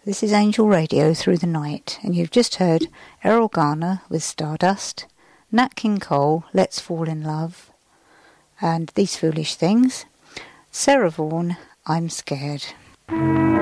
This is Angel Radio Through the Night, and you've just heard Errol Garner with Stardust, Nat King Cole, Let's Fall in Love, and These Foolish Things, Sarah Vaughan, I'm Scared.